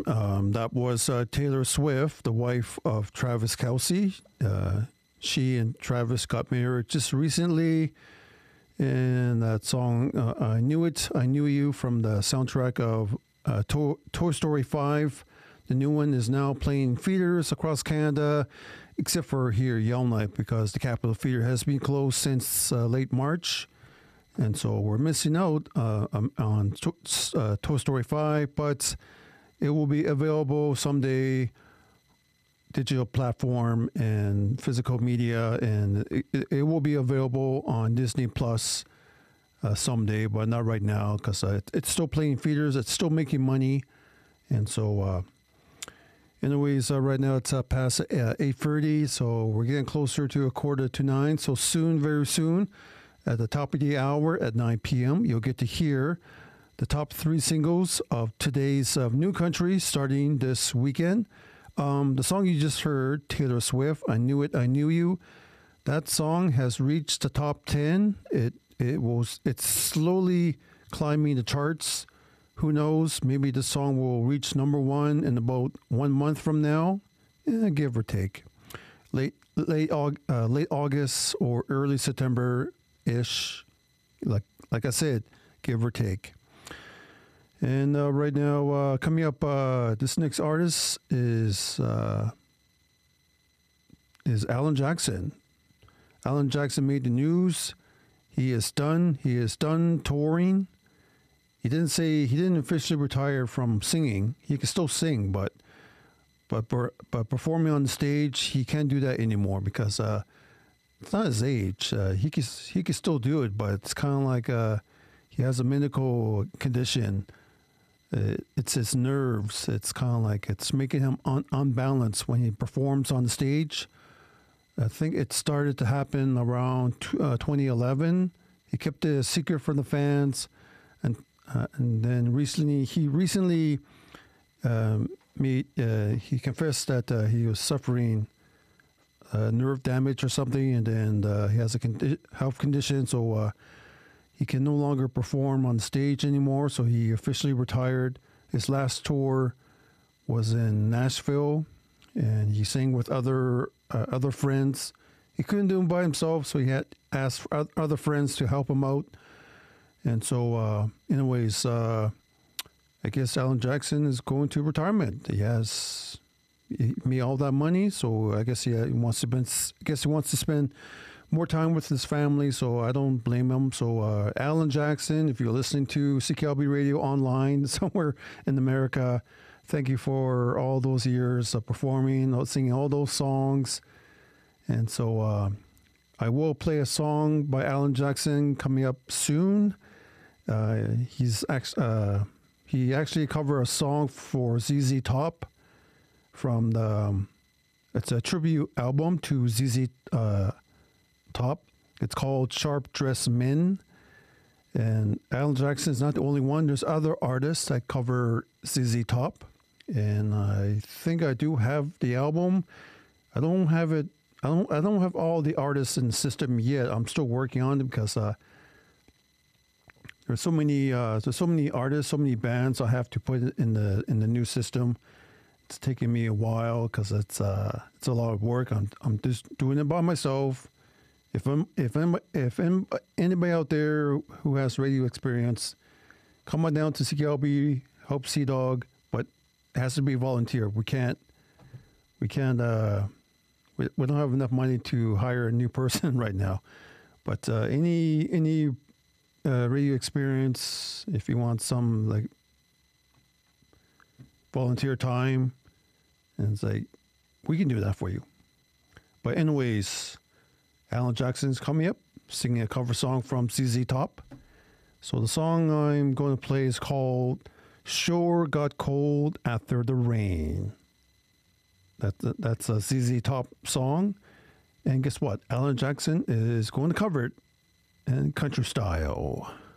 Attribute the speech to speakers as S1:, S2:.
S1: That was Taylor Swift, the wife of Travis Kelce. She and Travis got married just recently. And that song, I Knew It, I Knew You, from the soundtrack of Toy Story 5. The new one is now playing theaters across Canada, except for here, Yellowknife, because the Capitol Theatre has been closed since late March. And so we're missing out on Toy Story 5, but it will be available someday, digital platform and physical media, and it will be available on Disney Plus someday, but not right now because it's still playing theaters. It's still making money. And so anyways, right now it's past 8:30, so we're getting closer to 8:45. So soon, very soon, at the top of the hour at 9 p.m., you'll get to hear the top 3 singles of today's New Country starting this weekend. The song you just heard, Taylor Swift, I Knew It, I Knew You, that song has reached the top 10. It's slowly climbing the charts. Who knows? Maybe the song will reach number 1 in about 1 month from now, give or take. Late August or early September-ish, like I said, give or take. And right now, coming up, this next artist is Alan Jackson. Alan Jackson made the news. He is done. He is done touring. He didn't officially retire from singing. He can still sing, but performing on the stage, he can't do that anymore because it's not his age. He can still do it, but it's kind of like he has a medical condition. It's his nerves. It's kind of like it's making him unbalanced when he performs on the stage. I think it started to happen around 2011. He kept it a secret from the fans, and then he recently he confessed that he was suffering nerve damage or something, and then he has a health condition, so he can no longer perform on stage anymore. So he officially retired. His last tour was in Nashville, and he sang with other friends. He couldn't do it by himself, so he had asked other friends to help him out. And so, anyways, I guess Alan Jackson is going to retirement. He made all that money, so I guess he wants to spend more time with his family. So I don't blame him. So Alan Jackson, if you're listening to CKLB Radio online somewhere in America, thank you for all those years of performing, singing all those songs. And so I will play a song by Alan Jackson coming up soon. He actually covered a song for ZZ Top from it's a tribute album to ZZ Top. It's called Sharp Dressed Men. And Alan Jackson is not the only one. There's other artists that cover ZZ Top. And I think I do have the album. I don't have it. I don't have all the artists in the system yet. I'm still working on them because there's so many artists, so many bands I have to put in the new system. It's taking me a while because it's a lot of work. I'm just doing it by myself. If anybody out there who has radio experience, come on down to CKLB, help Sea Dog, but it has to be volunteer. We don't have enough money to hire a new person right now. But any radio experience, if you want some like volunteer time, and it's like we can do that for you. But anyways, Alan Jackson's coming up, singing a cover song from ZZ Top. So the song I'm going to play is called "Sure Got Cold After the Rain." That's a ZZ Top song. And guess what? Alan Jackson is going to cover it in country style.